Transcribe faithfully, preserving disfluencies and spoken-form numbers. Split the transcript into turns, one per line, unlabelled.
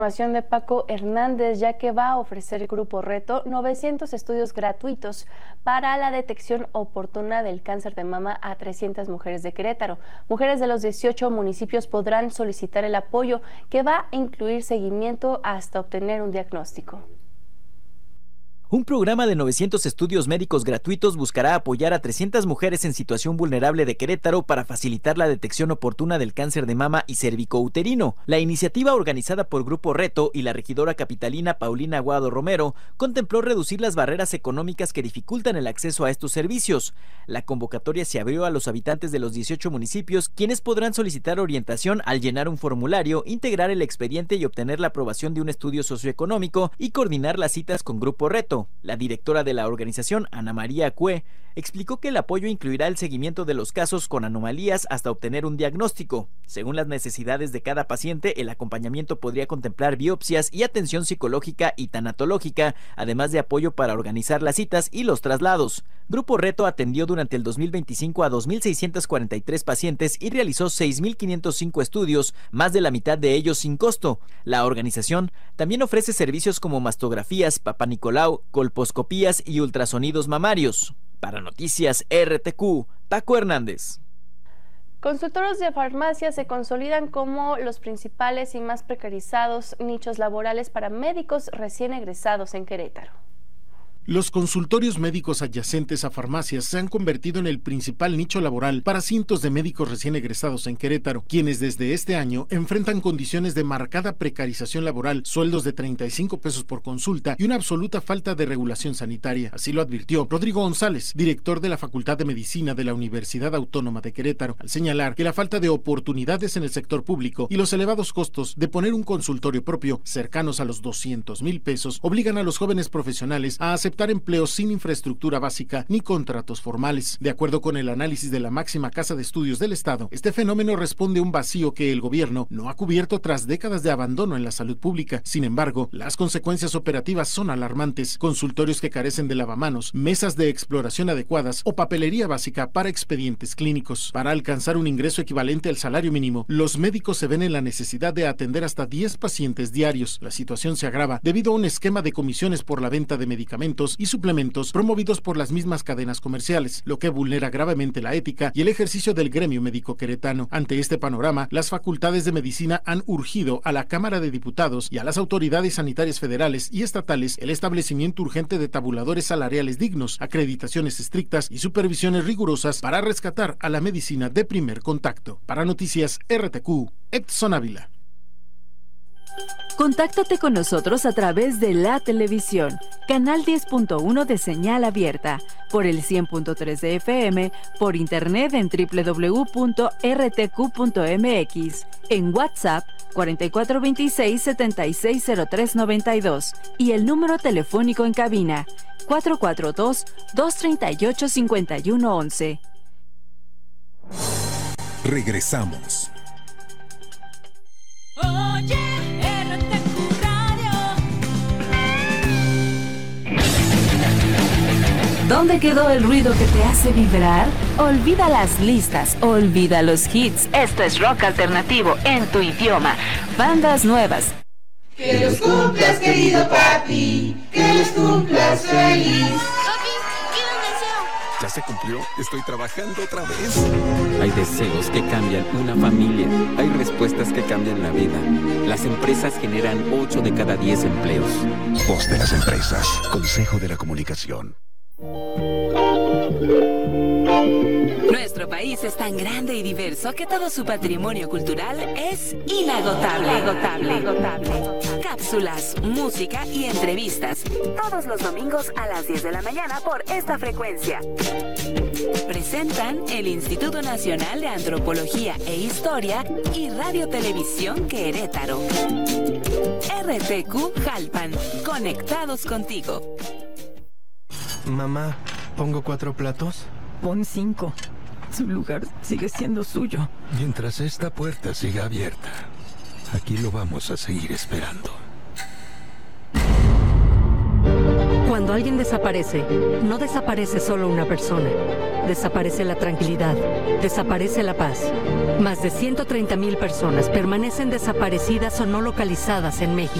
Información de Paco Hernández, ya que va a ofrecer el Grupo Reto novecientos estudios gratuitos para la detección oportuna del cáncer de mama a trescientas mujeres de Querétaro. Mujeres de los dieciocho municipios podrán solicitar el apoyo, que va a incluir seguimiento hasta obtener un diagnóstico.
Un programa de novecientos estudios médicos gratuitos buscará apoyar a trescientas mujeres en situación vulnerable de Querétaro para facilitar la detección oportuna del cáncer de mama y cervicouterino. La iniciativa, organizada por Grupo Reto y la regidora capitalina Paulina Aguado Romero, contempló reducir las barreras económicas que dificultan el acceso a estos servicios. La convocatoria se abrió a los habitantes de los dieciocho municipios, quienes podrán solicitar orientación al llenar un formulario, integrar el expediente y obtener la aprobación de un estudio socioeconómico y coordinar las citas con Grupo Reto. La directora de la organización, Ana María Cue, explicó que el apoyo incluirá el seguimiento de los casos con anomalías hasta obtener un diagnóstico. Según las necesidades de cada paciente, el acompañamiento podría contemplar biopsias y atención psicológica y tanatológica, además de apoyo para organizar las citas y los traslados. Grupo Reto atendió durante el dos mil veinticinco a dos mil seiscientos cuarenta y tres pacientes y realizó seis mil quinientos cinco estudios, más de la mitad de ellos sin costo. La organización también ofrece servicios como mastografías, papanicolau, colposcopías y ultrasonidos mamarios. Para Noticias R T Q, Paco Hernández.
Consultorios de farmacia se consolidan como los principales y más precarizados nichos laborales para médicos recién egresados en Querétaro.
Los consultorios médicos adyacentes a farmacias se han convertido en el principal nicho laboral para cientos de médicos recién egresados en Querétaro, quienes desde este año enfrentan condiciones de marcada precarización laboral, sueldos de treinta y cinco pesos por consulta y una absoluta falta de regulación sanitaria. Así lo advirtió Rodrigo González, director de la Facultad de Medicina de la Universidad Autónoma de Querétaro, al señalar que la falta de oportunidades en el sector público y los elevados costos de poner un consultorio propio, cercanos a los doscientos mil pesos, obligan a los jóvenes profesionales a aceptar empleos sin infraestructura básica ni contratos formales. De acuerdo con el análisis de la máxima casa de estudios del Estado, este fenómeno responde a un vacío que el gobierno no ha cubierto tras décadas de abandono en la salud pública. Sin embargo, las consecuencias operativas son alarmantes: consultorios que carecen de lavamanos, mesas de exploración adecuadas o papelería básica para expedientes clínicos. Para alcanzar un ingreso equivalente al salario mínimo, los médicos se ven en la necesidad de atender hasta diez pacientes diarios. La situación se agrava debido a un esquema de comisiones por la venta de medicamentos y suplementos promovidos por las mismas cadenas comerciales, lo que vulnera gravemente la ética y el ejercicio del gremio médico queretano. Ante este panorama, las facultades de medicina han urgido a la Cámara de Diputados y a las autoridades sanitarias federales y estatales el establecimiento urgente de tabuladores salariales dignos, acreditaciones estrictas y supervisiones rigurosas para rescatar a la medicina de primer contacto. Para Noticias R T Q, Edson Ávila.
Contáctate con nosotros a través de la televisión, canal diez punto uno de señal abierta, por el cien punto tres de F M, por internet en doble u doble u doble u punto r t q punto m x, en WhatsApp cuatro cuatro dos seis, siete seis cero tres nueve dos y el número telefónico en cabina cuatro cuatro dos, dos tres ocho, cinco uno once.
Regresamos.
Oye, R T Q Radio.
¿Dónde quedó el ruido que te hace vibrar? Olvida las listas, olvida los hits. Esto es rock alternativo en tu idioma. Bandas nuevas.
Que los cumplas, querido papi. Que los cumplas feliz.
¿Ya se cumplió? Estoy trabajando otra vez.
Hay deseos que cambian una familia. Hay respuestas que cambian la vida. Las empresas generan ocho de cada diez empleos.
Voz de las empresas. Consejo de la Comunicación.
Nuestro país es tan grande y diverso que todo su patrimonio cultural es inagotable. Agotable, agotable. Cápsulas, música y entrevistas. Todos los domingos a las diez de la mañana por esta frecuencia. Presentan el Instituto Nacional de Antropología e Historia y Radio Televisión Querétaro. R T Q Jalpan. Conectados contigo.
Mamá, ¿pongo cuatro platos?
Pon cinco. Su lugar sigue siendo suyo.
Mientras esta puerta siga abierta, aquí lo vamos a seguir esperando.
Cuando alguien desaparece, no desaparece solo una persona. Desaparece la tranquilidad, desaparece la paz. Más de ciento treinta mil personas permanecen desaparecidas o no localizadas en México.